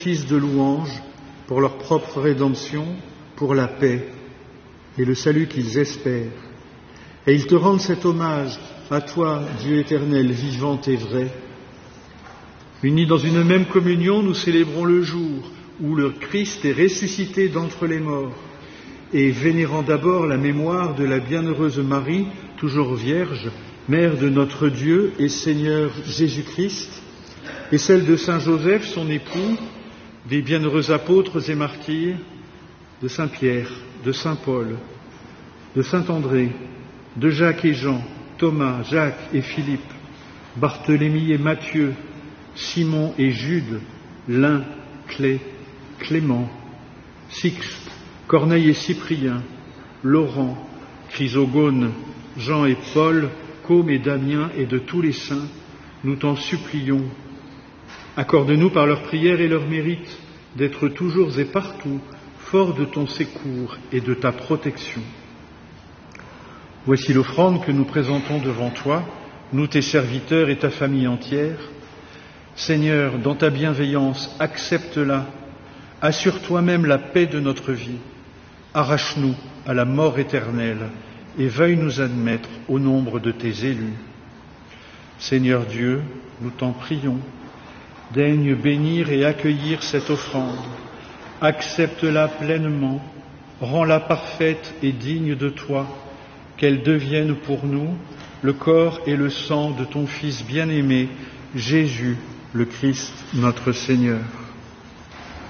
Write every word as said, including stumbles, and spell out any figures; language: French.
fils de louange pour leur propre rédemption, pour la paix et le salut qu'ils espèrent. Et ils te rendent cet hommage, à toi, Dieu éternel, vivant et vrai. Unis dans une même communion, nous célébrons le jour où le Christ est ressuscité d'entre les morts, et vénérant d'abord la mémoire de la bienheureuse Marie, toujours vierge, mère de notre Dieu et Seigneur Jésus-Christ, et celle de Saint Joseph, son époux, des bienheureux apôtres et martyrs, de Saint Pierre, de Saint Paul, de Saint André, de Jacques et Jean, Thomas, Jacques et Philippe, Barthélemy et Matthieu, Simon et Jude, Lin, Clé, Clément, Sixte, Corneille et Cyprien, Laurent, Chrysogone, Jean et Paul, Côme et Damien et de tous les saints, nous t'en supplions. Accorde-nous par leurs prières et leurs mérites d'être toujours et partout forts de ton secours et de ta protection. Voici l'offrande que nous présentons devant toi, nous tes serviteurs et ta famille entière. Seigneur, dans ta bienveillance, accepte-la, assure toi-même la paix de notre vie, arrache-nous à la mort éternelle et veuille nous admettre au nombre de tes élus. Seigneur Dieu, nous t'en prions, daigne bénir et accueillir cette offrande, accepte-la pleinement, rends-la parfaite et digne de toi, qu'elle devienne pour nous le corps et le sang de ton Fils bien-aimé, Jésus, le Christ, notre Seigneur.